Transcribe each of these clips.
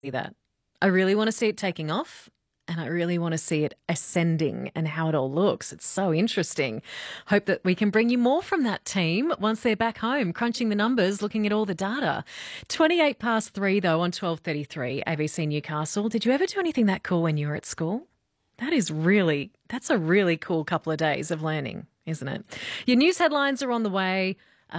that. I really want to see it taking off, and I really want to see it ascending and how it all looks. It's so interesting. Hope that we can bring you more from that team once they're back home, crunching the numbers, looking at all the data. 3:28 though on 12:33 ABC Newcastle. Did you ever do anything that cool when you were at school? That's a really cool couple of days of learning, isn't it? Your news headlines are on the way.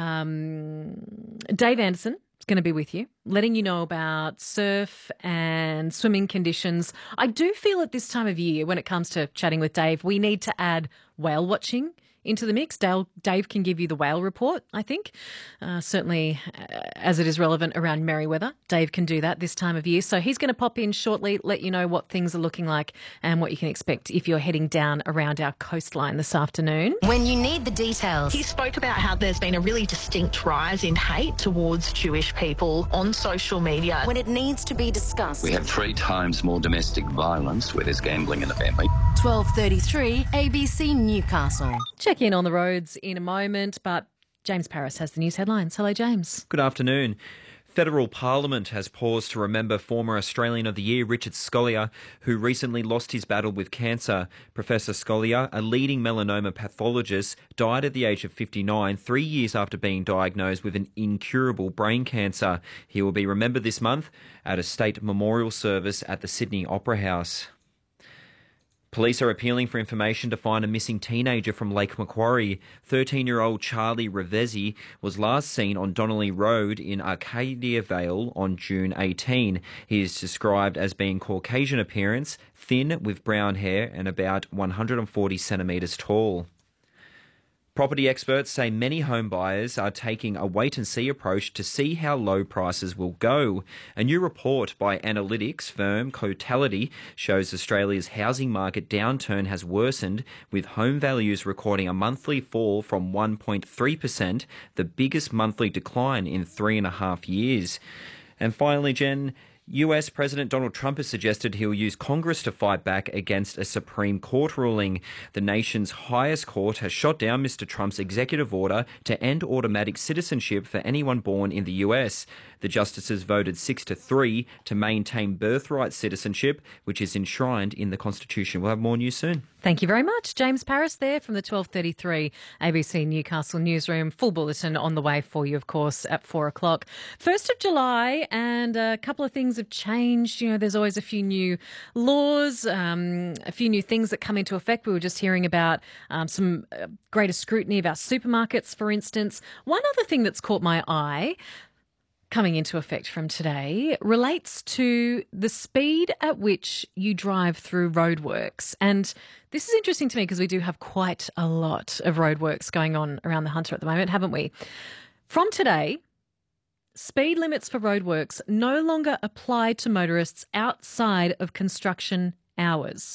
Dave Anderson is going to be with you, letting you know about surf and swimming conditions. I do feel at this time of year, when it comes to chatting with Dave, we need to add whale watching into the mix. Dave can give you the whale report, I think. Certainly, as it is relevant around Merewether, Dave can do that this time of year. So he's going to pop in shortly, let you know what things are looking like and what you can expect if you're heading down around our coastline this afternoon. When you need the details. He spoke about how there's been a really distinct rise in hate towards Jewish people on social media. When it needs to be discussed. We have 3 times more domestic violence where there's gambling in the family. 12:33 ABC Newcastle. Check in on the roads in a moment, but James Paris has the news headlines. Hello, James. Good afternoon. Federal Parliament has paused to remember former Australian of the Year Richard Scolyer, who recently lost his battle with cancer. Professor Scolyer, a leading melanoma pathologist, died at the age of 59, 3 years after being diagnosed with an incurable brain cancer. He will be remembered this month at a state memorial service at the Sydney Opera House. Police are appealing for information to find a missing teenager from Lake Macquarie. 13-year-old Charlie Revesi was last seen on Donnelly Road in Arcadia Vale on June 18. He is described as being Caucasian appearance, thin with brown hair and about 140 centimetres tall. Property experts say many home buyers are taking a wait-and-see approach to see how low prices will go. A new report by analytics firm Cotality shows Australia's housing market downturn has worsened, with home values recording a monthly fall from 1.3%, the biggest monthly decline in 3.5 years. And finally, Jen, US President Donald Trump has suggested he'll use Congress to fight back against a Supreme Court ruling. The nation's highest court has shot down Mr. Trump's executive order to end automatic citizenship for anyone born in the US. The justices voted 6-3 to maintain birthright citizenship, which is enshrined in the Constitution. We'll have more news soon. Thank you very much. James Paris there from the 12:33 ABC Newcastle newsroom. Full bulletin on the way for you, of course, at 4 o'clock. 1st of July, and a couple of things have changed. You know, there's always a few new laws, a few new things that come into effect. We were just hearing about some greater scrutiny about supermarkets, for instance. One other thing that's caught my eye coming into effect from today relates to the speed at which you drive through roadworks. And this is interesting to me because we do have quite a lot of roadworks going on around the Hunter at the moment, haven't we? From today, speed limits for roadworks no longer apply to motorists outside of construction hours.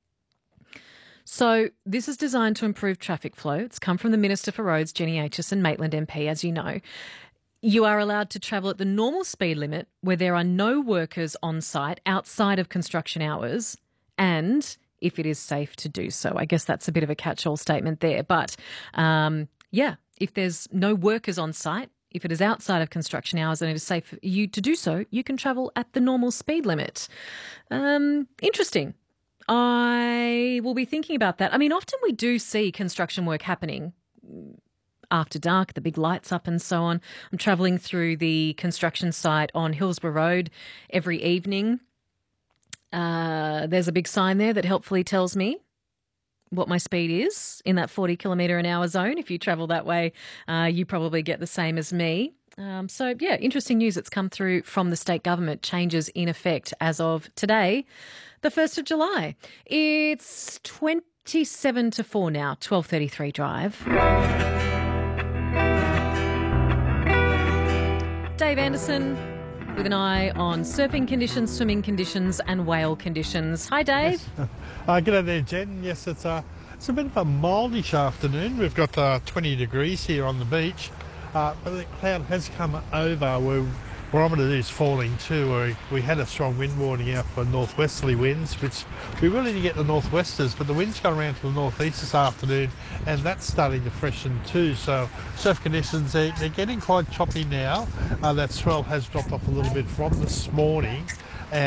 So this is designed to improve traffic flow. It's come from the Minister for Roads, Jenny Aitchison, Maitland MP, as you know. You are allowed to travel at the normal speed limit where there are no workers on site outside of construction hours, and if it is safe to do so. I guess that's a bit of a catch-all statement there. But, if there's no workers on site, if it is outside of construction hours and it is safe for you to do so, you can travel at the normal speed limit. Interesting. I will be thinking about that. I mean, often we do see construction work happening after dark, the big lights up and so on. I'm travelling through the construction site on Hillsborough Road every evening. There's a big sign there that helpfully tells me what my speed is in that 40 kilometre an hour zone. If you travel that way, you probably get the same as me. Interesting news that's come through from the state government. Changes in effect as of today, the 1st of July. It's 27-4 now, 12:33 drive. Dave Anderson with an eye on surfing conditions, swimming conditions and whale conditions. Hi, Dave. Yes. G'day there, Jen. Yes, it's a bit of a mildish afternoon. We've got 20 degrees here on the beach, but the cloud has come over. We're barometer is falling too. We had a strong wind warning out for northwesterly winds, which we really didn't get the northwesters, but the wind's gone around to the northeast this afternoon, and that's starting to freshen too. So surf conditions, they're getting quite choppy now. That swell has dropped off a little bit from this morning.